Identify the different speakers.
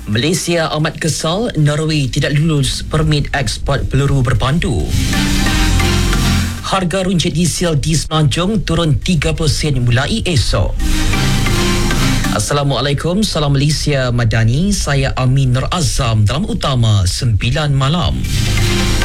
Speaker 1: Malaysia amat kesal Norway tidak lulus permit ekspor peluru berpandu. Harga runcit diesel di Semenanjung turun 30 sen mulai esok. Assalamualaikum, salam Malaysia Madani. Saya Amin Nur Azam dalam Utama 9 malam.